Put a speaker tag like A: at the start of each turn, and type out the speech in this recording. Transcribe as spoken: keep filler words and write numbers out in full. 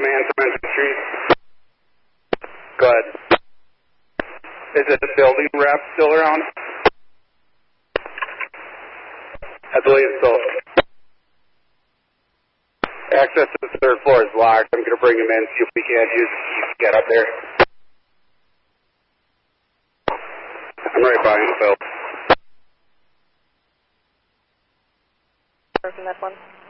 A: command from Entry Street. Go ahead. Is it the building rep still around? I believe so. Access to the third floor is locked. I'm going to bring him in, see if we can't use the keys to get up there. I'm right behind you, Phil.
B: From that one.